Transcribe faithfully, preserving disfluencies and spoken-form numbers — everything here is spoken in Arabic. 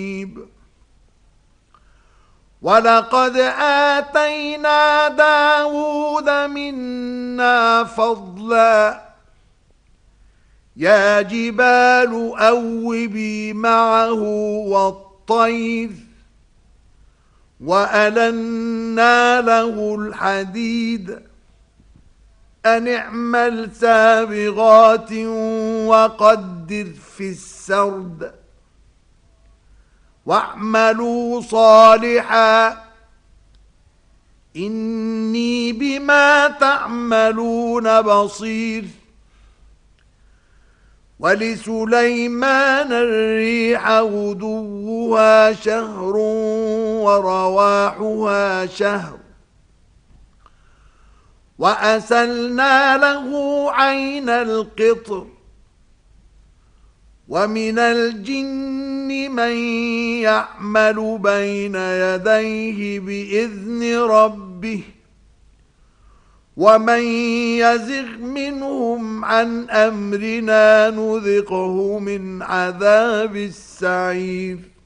ولقد آتينا داود منا فضلا يا جبال أوبي معه والطير وألنا له الحديد أن اعمل سابغات وقدر في السرد واعملوا صالحا إني بما تعملون بصير. ولسليمان الريح غدوها شهر ورواحها شهر وأسلنا له عين القطر ومن الجن من يعمل بين يديه بإذن ربه ومن يزغ منهم عن أمرنا نذقه من عذاب السعير.